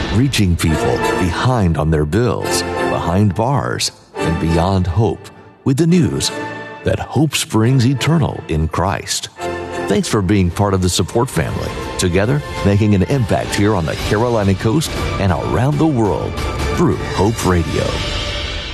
reaching people behind on their bills, behind bars, and beyond hope with the news that hope springs eternal in Christ. Thanks for being part of the Support family, together making an impact here on the Carolina coast and around the world through Hope Radio.